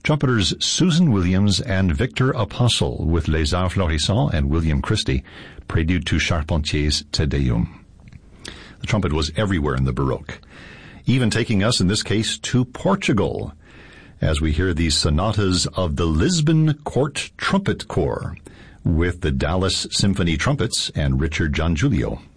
Trumpeters Susan Williams and Victor Apostle with Les Arts Florissants and William Christie, prelude to Charpentier's Te Deum. The trumpet was everywhere in the Baroque, even taking us, in this case, to Portugal, as we hear the sonatas of the Lisbon Court Trumpet Corps with the Dallas Symphony Trumpets and Richard Giangiulio.